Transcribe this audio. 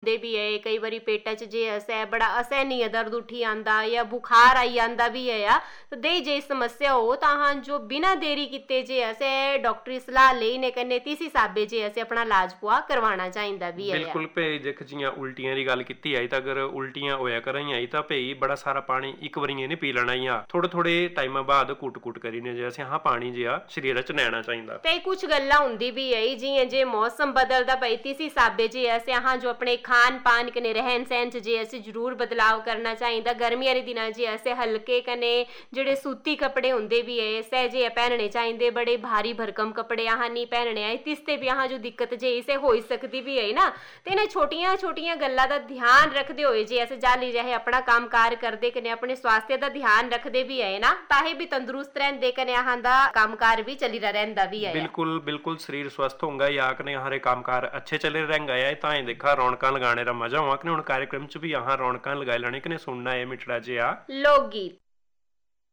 ਹੁੰਦੇ ਵੀ ਹੈ, ਕਈ ਵਾਰੀ ਪੇਟਾਂ 'ਚ ਜੇ ਅਸੈ ਬੜਾ असहनीय दर्द उठी आंदा या बुखार आई आंदा भी है आ, तो दे जे समस्या हो तो हाँ जो बिना देरी किते जे असे डॉक्टरी सलाह लेने कन्ने तीस हिसाबे जे असे अपना इलाज पुआ करवाना चाहिदा भी है। बिल्कुल भई देख जियां उल्टियां दी गल कीती आई तां अगर उल्टियां होया करां आई तां भई बड़ा सारा पानी एक वारी नहीं पी लेना या थोड़े थोड़े टाइम बाद घुट करीने जे असे हाँ पानी जे आ शरीर च लैना चाहिदा। ते कुछ गल्लां हुंदी भी है जियां जे मौसम बदलदा भई तीस हिसाबे जे असे हाँ जो अपने खान पान कने रहन सहन च जे असे जरूर बदलाव करना चाहिदा। गर्मियां दे दिनां जे असे हल्के कने जेड़े सूती कपड़े हुंदे भी है सहजे पहनने चाहिदे, बड़े भारी भरकम कपड़े आह नहीं पहनने आए तिसते भी आह जो दिक्कत जे इसे होई सकदी भी है ना। ते इन्हां छोटियां छोटियां गल्लां दा ध्यान रखदे होए जे असे जाली रहे अपना काम कार करदे कने अपने स्वास्थ्य दा ध्यान रखदे भी है ना ताहे भी तंदुरुस्त रहंदे कने आहां दा काम कार भी चली रहंदा भी है। बिल्कुल बिल्कुल शरीर स्वस्थ होगा या कने हरे काम कार अच्छे चले रहेंगे है तां देखा रौनकां लगाने दा मजा हुआ कने हुण कार्यक्रम च भी यहाँ रौनकां लगाई लैणी कने सुनना है मिठड़ा जिहा लोकगीत।